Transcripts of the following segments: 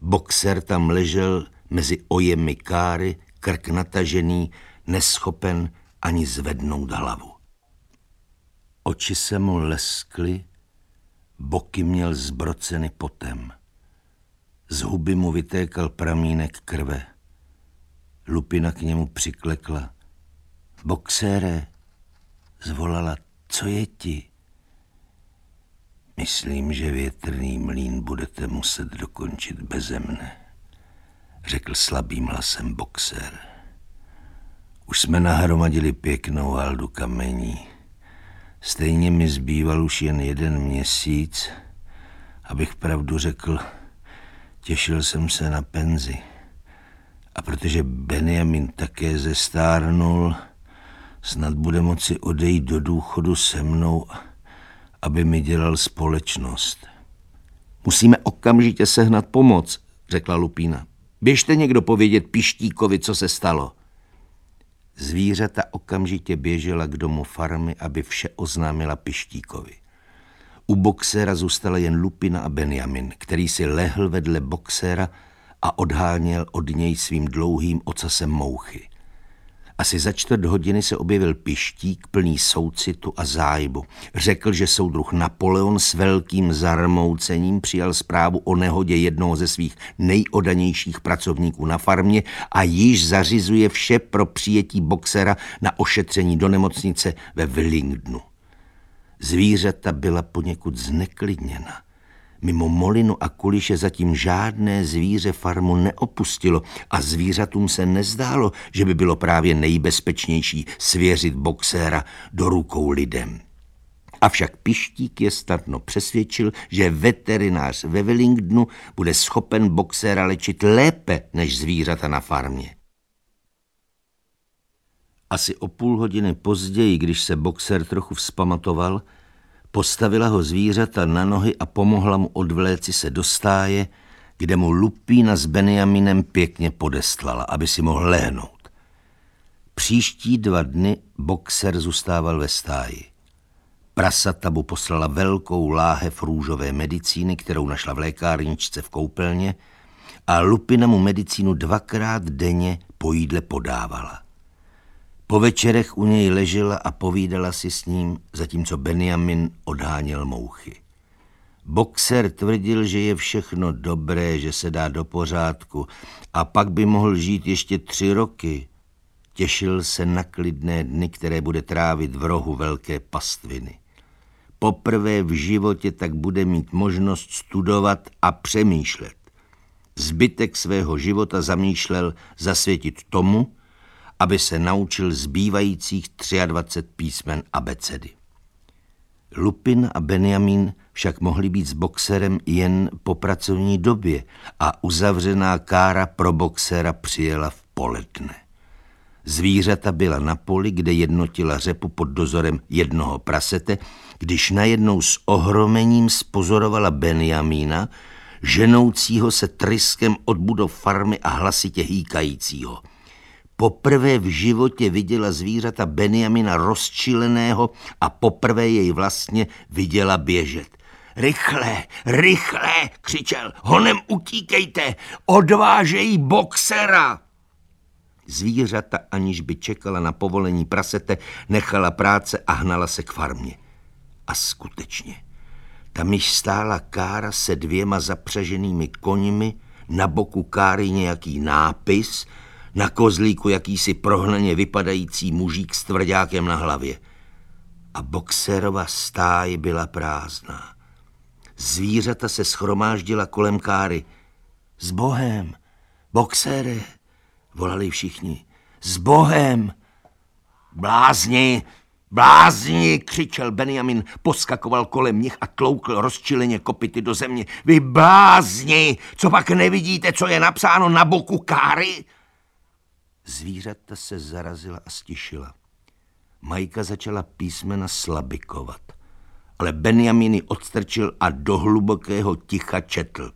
Boxer tam ležel mezi ojemi Káry, krk natažený, neschopen ani zvednout hlavu. Oči se mu leskly, boky měl zbroceny potem. Z huby mu vytékal pramínek krve. Lupina k němu přiklekla. Boxére, zvolala, co je ti? Myslím, že větrný mlýn budete muset dokončit beze mne, řekl slabým hlasem Boxer. Už jsme nahromadili pěknou haldu kamení. Stejně mi zbýval už jen 1 měsíc. Abych pravdu řekl, těšil jsem se na penzi. A protože Benjamin také zestárnul, snad bude moci odejít do důchodu se mnou, aby mi dělal společnost. Musíme okamžitě sehnat pomoc, řekla Lupína. Běžte někdo povědět Pištíkovi, co se stalo. Zvířata okamžitě běžela k domu farmy, aby vše oznámila Pištíkovi. U Boxera zůstala jen Lupina a Benjamin, který si lehl vedle Boxera a odháněl od něj svým dlouhým ocasem mouchy. Asi za 4 hodiny se objevil Pištík plný soucitu a zájmu. Řekl, že soudruh Napoleon s velkým zarmoucením přijal zprávu o nehodě jednoho ze svých nejodanějších pracovníků na farmě a již zařizuje vše pro přijetí Boxera na ošetření do nemocnice ve Willingdonu. Zvířata byla poněkud zneklidněna. Mimo Molinu a Kuliše zatím žádné zvíře farmu neopustilo a zvířatům se nezdálo, že by bylo právě nejbezpečnější svěřit Boxera do rukou lidem. Avšak Pištík je snadno přesvědčil, že veterinář ve Willingdonu bude schopen Boxera léčit lépe než zvířata na farmě. Asi o půl hodiny později, když se Boxer trochu vzpamatoval, postavila ho zvířata na nohy a pomohla mu odvléci se do stáje, kde mu Lupína s Benjaminem pěkně podestlala, aby si mohl lehnout. Příští 2 dny Boxer zůstával ve stáji. Prasata mu poslala velkou láhev růžové medicíny, kterou našla v lékárničce v koupelně, a Lupina mu medicínu 2krát denně po jídle podávala. Po večerech u něj ležela a povídala si s ním, zatímco Benjamin odháněl mouchy. Boxer tvrdil, že je všechno dobré, že se dá do pořádku a pak by mohl žít ještě 3 roky. Těšil se na klidné dny, které bude trávit v rohu velké pastviny. Poprvé v životě tak bude mít možnost studovat a přemýšlet. Zbytek svého života zamýšlel zasvětit tomu, aby se naučil zbývajících 23 písmen abecedy. Lupin a Benjamin však mohli být s Boxerem jen po pracovní době a uzavřená Kára pro Boxera přijela v poledne. Zvířata byla na poli, kde jednotila řepu pod dozorem jednoho prasete, když najednou s ohromením spozorovala Benjamína, ženoucího se tryskem od budov farmy a hlasitě hýkajícího. Poprvé v životě viděla zvířata Benjamina rozčileného a poprvé jej vlastně viděla běžet. Rychle, rychle, křičel, honem utíkejte, odvážejí Boxera. Zvířata, aniž by čekala na povolení prasete, nechala práce a hnala se k farmě. A skutečně, tam již stála Kára se 2 zapřaženými koňmi, na boku Káry nějaký nápis, na kozlíku jakýsi prohnaně vypadající mužík s tvrďákem na hlavě. A Boxerova stáj byla prázdná. Zvířata se shromáždila kolem Káry. S Bohem, Boxere, volali všichni. S Bohem! Blázni, blázni, křičel Benjamin, poskakoval kolem nich a tloukl rozčileně kopyty do země. Vy blázni, co pak nevidíte, co je napsáno na boku Káry? Zvířata se zarazila a stišila. Majka začala písmena slabikovat, ale Benjamin ji odstrčil a do hlubokého ticha četl.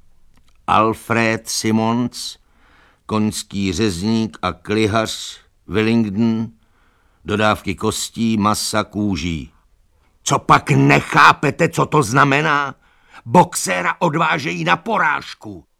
Alfred Simons, koňský řezník a klihař, Willingdon, dodávky kostí, masa, kůží. Co pak nechápete, co to znamená? Boxera odvážejí na porážku.